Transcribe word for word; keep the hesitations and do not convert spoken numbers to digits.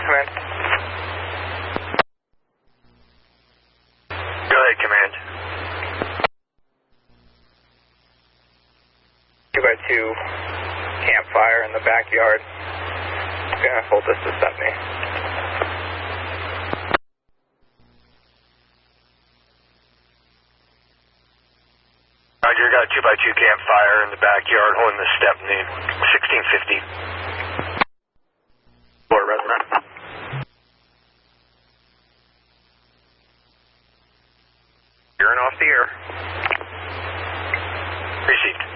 command. Go ahead, command. two by two campfire in the backyard. Gonna hold this to send me. Roger, got a two by two campfire in the backyard holding the Stepney, sixteen fifty. Or resident. You're in off the air. Received.